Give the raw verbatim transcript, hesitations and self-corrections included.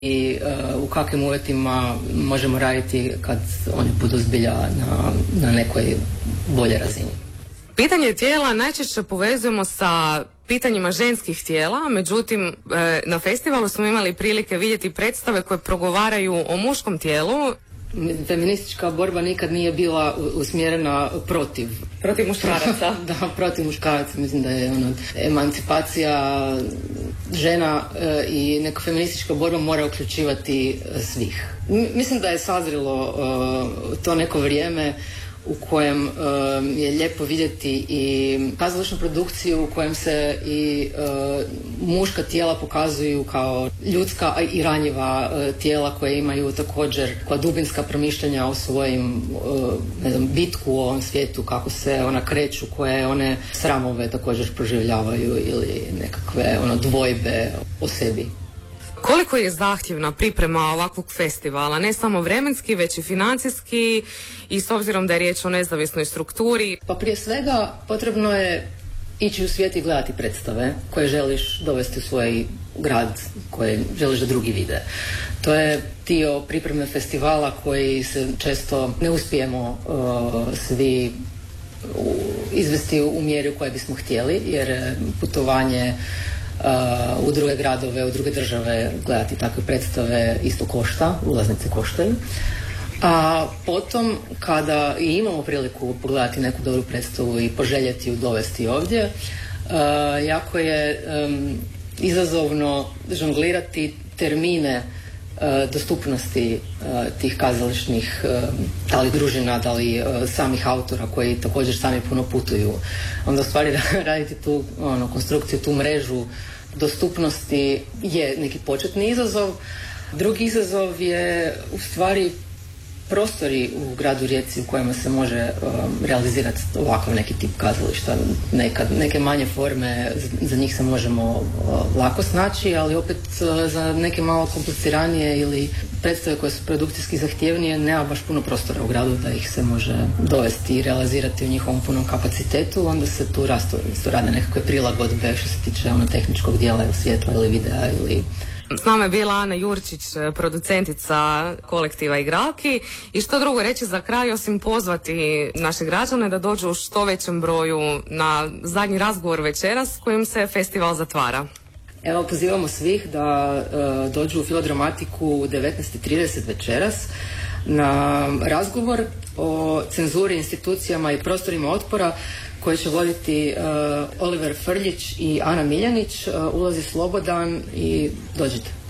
i uh, u kakvim uvjetima možemo raditi kad oni budu zbilja na, na nekoj bolje razini. Pitanje tijela najčešće povezujemo sa pitanjima ženskih tijela, međutim na festivalu smo imali prilike vidjeti predstave koje progovaraju o muškom tijelu. Feministička borba nikad nije bila usmjerena protiv. Protiv muškaraca. Da, protiv muškaraca. Mislim da je ono, emancipacija žena e, i neka feministička borba mora uključivati svih. M- mislim da je sazrilo e, to neko vrijeme u kojem um, je lijepo vidjeti i kazališnu produkciju u kojem se i uh, muška tijela pokazuju kao ljudska i ranjiva uh, tijela koje imaju također koja dubinska promišljanja o svojim uh, ne znam, bitku u ovom svijetu, kako se ona kreću, koje one sramove također proživljavaju ili nekakve ono, dvojbe o sebi. Koliko je zahtjevna priprema ovakvog festivala, ne samo vremenski, već i financijski i s obzirom da je riječ o nezavisnoj strukturi? Pa prije svega potrebno je ići u svijet i gledati predstave koje želiš dovesti u svoj grad, koje želiš da drugi vide. To je dio pripreme festivala koji se često ne uspijemo uh, svi u, izvesti u mjeri u kojoj bismo htjeli, jer putovanje Uh, u druge gradove, u druge države gledati takve predstave isto košta, ulaznice koštaju. A potom kada i imamo priliku pogledati neku dobru predstavu i poželjeti ju dovesti ovdje, uh, jako je um, izazovno žonglirati termine uh, dostupnosti uh, tih kazališnih uh, da li družina, da li uh, samih autora koji također sami puno putuju. Onda u stvari raditi tu ono, konstrukciju, tu mrežu dostupnosti je neki početni izazov. Drugi izazov je u stvari prostori u gradu Rijeci u kojima se može um, realizirati ovakav neki tip kazališta. Nekad, neke manje forme, za njih se možemo uh, lako snaći, ali opet uh, za neke malo kompliciranije ili predstave koje su produkcijski zahtjevnije nema baš puno prostora u gradu da ih se može dovesti i realizirati u njihovom punom kapacitetu. Onda se tu rastu, rade nekakve prilagodbe što se tiče ono tehničkog dijela ili svjetla ili videa ili... S nama je bila Ana Jurčić, producentica kolektiva Igralki. I što drugo reći za kraj, osim pozvati naše građane da dođu u što većem broju na zadnji razgovor večeras kojim se festival zatvara. Evo, pozivamo svih da uh, dođu u Filodramatiku u devetnaest i trideset večeras na razgovor o cenzuri, institucijama i prostorima otpora koji će voditi uh, Oliver Frljić i Ana Miljanić. Uh, ulaz je slobodan i dođite.